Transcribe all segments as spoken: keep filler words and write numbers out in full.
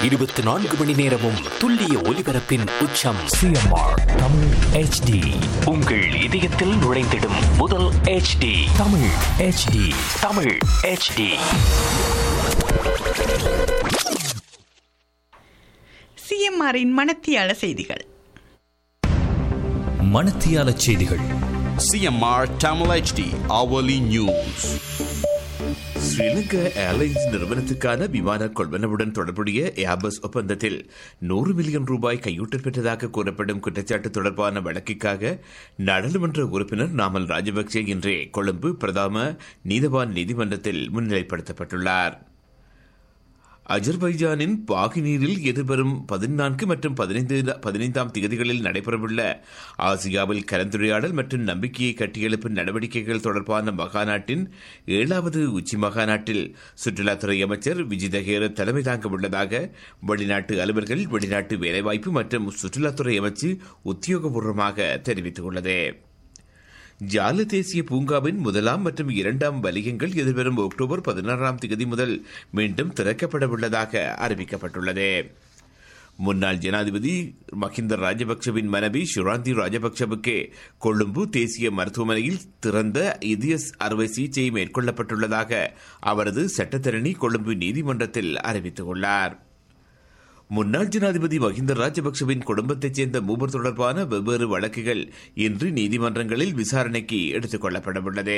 இருபத்தி நான்கு மணி நேரமும் துல்லிய ஒலிபரப்பின் உச்சம் சிஎம்ஆர் தமிழ் ஹெச்டி. உங்கள் இதயத்தில் நுழைந்திடும் முதல் HD Tamil HD. Tamil HD. சிஎம்ஆரின் மணத்தியால செய்திகள். மணத்தியால செய்திகள். CMR Tamil HD hourly news. Sri Lanka airlines நிறுவனத்துக்கான விமான கொள்வனவுடன் தொடர்புடைய ஏர்பஸ் ஒப்பந்தத்தில் நூறு மில்லியன் ரூபாய் கையூட்டல் பெற்றதாக கூறப்படும் குற்றச்சாட்டு தொடர்பான வழக்குக்காக நாடாளுமன்ற உறுப்பினர் நாமல் ராஜபக்சே இன்றே கொழும்பு பிரதான நீதவான் நீதிமன்றத்தில் முன்னிலைப்படுத்தப்பட்டுள்ளார். அஜர்பைஜானின் பாகினீரில் எதிர்வரும் பதினான்கு மற்றும் பதினைந்து பதினைந்தாம் தேதிகளில் நடைபெறவுள்ள ஆசியாவில் கலந்துரையாடல் மற்றும் நம்பிக்கையை கட்டியெழுப்பும் நடவடிக்கைகள் தொடர்பான மகாநாட்டின் ஏழாவது உச்சி மகாநாட்டில் சுற்றுலாத்துறை அமைச்சர் விஜித ஹேர தலைமை தாங்க உள்ளதாக வெளிநாட்டு அலுவல்கள், வெளிநாட்டு வேலைவாய்ப்பு மற்றும் சுற்றுலாத்துறை அமைச்சு உத்தியோகபூர்வமாக தெரிவித்துள்ளது. ஜால தேசிய பூங்காவின் முதலாம் மற்றும் இரண்டாம் வலயங்கள் எதிர்வரும் அக்டோபர் பதினாறாம் தேதி முதல் மீண்டும் திறக்கப்பட உள்ளதாக அறிவிக்கப்பட்டுள்ளது. முன்னாள் ஜனாதிபதி மஹிந்த ராஜபக்சவின் மனைவி ஷுராந்தி ராஜபக்சவுக்கு கொழும்பு தேசிய மருத்துவமனையில் திறந்த இதய அறுவை சிகிச்சை மேற்கொள்ளப்பட்டுள்ளதாக அவரது சட்டத்தரணி கொழும்பு நீதிமன்றத்தில் அறிவித்துள்ளார். முன்னாள் ஜனாதிபதி மஹிந்த ராஜபக்சவின் குடும்பத்தைச் சேர்ந்த மூவர் தொடர்பான வெவ்வேறு வழக்குகள் இன்று நீதிமன்றங்களில் விசாரணைக்கு எடுத்துக் கொள்ளப்படவுள்ளது.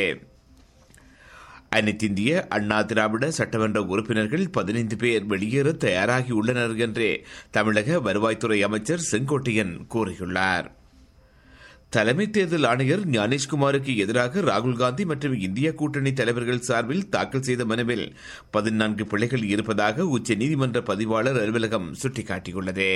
அனைத்திந்திய அண்ணா திராவிட சட்டமன்ற உறுப்பினர்கள் பதினைந்து பேர் வெளியேற தயாராகியுள்ளனர் என்று தமிழக வருவாய்த்துறை அமைச்சர் செங்கோட்டையன் கூறியுள்ளார். தலைமை தேர்தல் ஆணையர் ஞானேஷ்குமாருக்கு எதிராக ராகுல்காந்தி மற்றும் இந்திய கூட்டணி தலைவர்கள் சார்பில் தாக்கல் செய்த மனுவில் பதினான்கு பிழைகள் இருப்பதாக உச்சநீதிமன்ற பதிவாளர் அலுவலகம் சுட்டிக்காட்டியுள்ளது.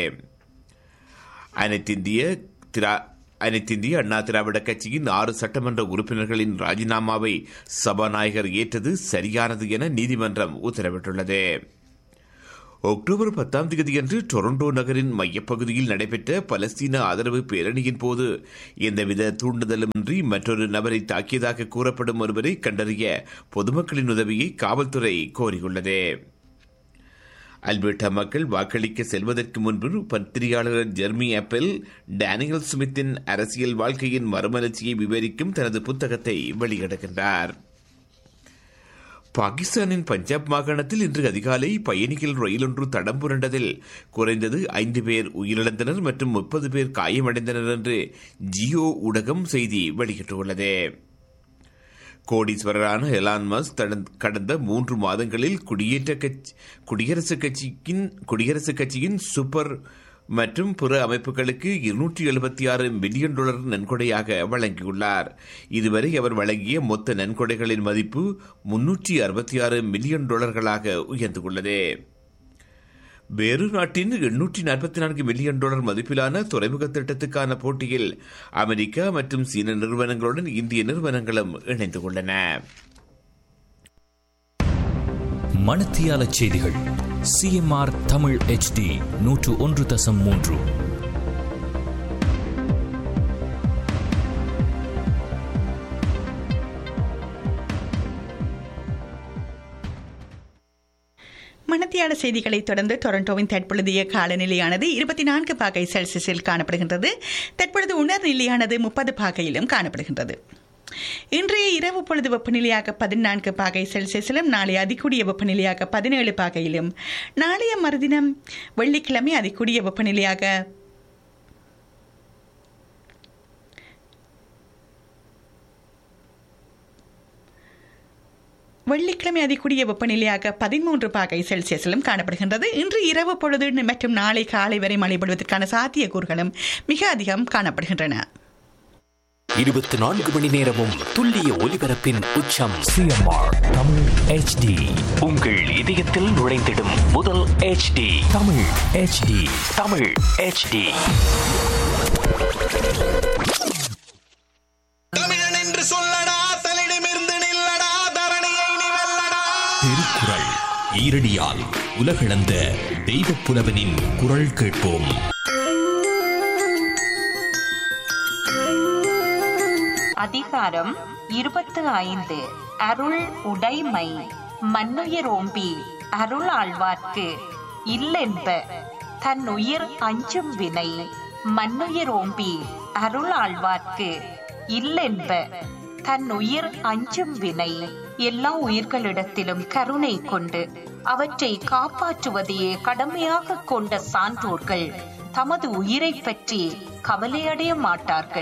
அனைத்திந்திய அனைத்திந்திய அண்ணா திராவிட கட்சியின் ஆறு சட்டமன்ற உறுப்பினர்களின் ராஜினாமாவை சபாநாயகர் ஏற்றது சரியானது என நீதிமன்றம் உத்தரவிட்டுள்ளது. அக்டோபர் பத்தாம் தேதியன்று டொரண்டோ நகரின் மையப்பகுதியில் நடைபெற்ற பலஸ்தீன ஆதரவு பேரணியின் போது எந்தவித தூண்டுதலுமின்றி மற்றொரு நபரை தாக்கியதாக கூறப்படும் ஒருவரை கண்டறிய பொதுமக்களின் உதவியை காவல்துறை கோரியுள்ளது. அல்பர்டா மக்கள் வாக்களிக்க செல்வதற்கு முன்பு பத்திரிகையாளர் ஜெர்மி ஆப்பிள் டேனியல் ஸ்மித்தின் அரசியல் வாழ்க்கையின் மறுமலர்ச்சியை விவரிக்கும் தனது புத்தகத்தை வெளியிடுகின்றார். பாகிஸ்தானின் பஞ்சாப் மாகாணத்தில் இன்று அதிகாலை பயணிகள் ரயில் ஒன்று தடம் புரண்டதில் குறைந்தது ஐந்து பேர் உயிரிழந்தனர் மற்றும் முப்பது பேர் காயமடைந்தனர் என்று ஜியோ ஊடகம் செய்தி வெளியிட்டுள்ளது. கோடீஸ்வரரான எலான் மஸ்க் கடந்த மூன்று மாதங்களில் குடியரசுக் கட்சியின் குடியரசுக் கட்சியின் சூப்பர் மற்றும் பிற அமைப்புகளுக்கு இருநூற்றி எழுபத்தி ஆறு மில்லியன் டாலர் நன்கொடையாக வழங்கியுள்ளார். இதுவரை அவர் வழங்கிய மொத்த நன்கொடைகளின் மதிப்பு முன்னூற்றி அறுபத்தி ஆறு மில்லியன் டாலர்களாக உயர்ந்துள்ளது. வேறு நாட்டின் எண்ணூற்றி நாற்பத்தி நான்கு மில்லியன் டாலர் மதிப்பிலான துறைமுக திட்டத்துக்கான போட்டியில் அமெரிக்கா மற்றும் சீன நிறுவனங்களுடன் இந்திய நிறுவனங்களும் இணைந்து கொண்டன. மணத்தியால செய்திகள். சிஎம்ஆர் தமிழ் ஹெச்டி நூற்று ஒன்று தசம் மூன்று. மணத்தியால செய்திகளை தொடர்ந்து டொரண்டோவின் தற்பொழுதைய காலநிலையானது இருபத்தி நான்கு பாகை செல்சியஸில் காணப்படுகின்றது. தற்பொழுது உணர்நிலையானது முப்பது பாகையிலும் காணப்படுகின்றது. இன்றைய இரவு பொழுது வெப்பநிலையாக பதினான்கு பாகை செல்சியஸிலும், நாளை அதிகூடிய வெப்பநிலையாக பதினேழு பாகையிலும், நாளைய மறுதினம் வெள்ளிக்கிழமை அதிகூடிய வெப்பநிலையாக வெள்ளிக்கிழமை அதிகூடிய வெப்பநிலையாக பதிமூன்று பாகை செல்சியஸிலும் காணப்படுகின்றது. இன்று இரவு பொழுது மற்றும் நாளை காலை வரை மழைபடுவதற்கான சாத்தியக்கூறுகளும் மிக அதிகம் காணப்படுகின்றன. இருபத்தி நான்கு மணி நேரமும் துல்லிய ஒலிபரப்பின் உச்சம் சிஎம்ஆர் தமிழ் ஹெச்டி. உங்கள் இதயத்தில் நுழைந்திடும் முதல் HD Tamil HD. Tamil HD. தமிழன் என்று சொல்லடா, தலிடமிருந்து நில்லடா, தரணியை நீ வெல்லடா. திருக்குறள் ஈரடியால் உலகளந்த தெய்வப் புலவனின் குரல் கேட்போம். அதிகாரம் இருபத்து ஐந்து. அருள் உடைமை. மன்னுயிர் ஓம்பி அருள் ஆழ்வார்க்கு இல்லென்ப தன்னுயிர் அஞ்சும் வினை மன்னுயிர் ஓம்பி அருளாழ்வார்க்கு இல்லென்ப தன்னுயிர் அஞ்சும் வினை. எல்லா உயிர்களிடத்திலும் கருணை கொண்டு அவற்றை காப்பாற்றுவதையே கடமையாக கொண்ட சான்றோர்கள் தமது உயிரை பற்றி கவலையடைய மாட்டார்கள்.